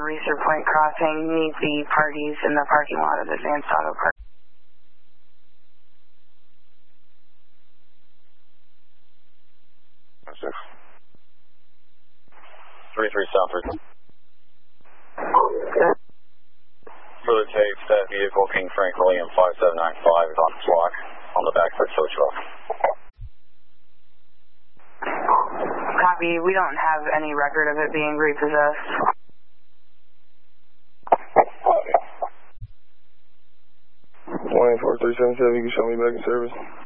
Reeser Point Crossing. Need the parties in the parking lot of Advanced Auto Park. 33 Southward. Further tapes, that vehicle, King Frank William 5795, is on its block on the backside of Sochi. Copy. We don't have any record of it being repossessed. 184-377, you can show me back in service.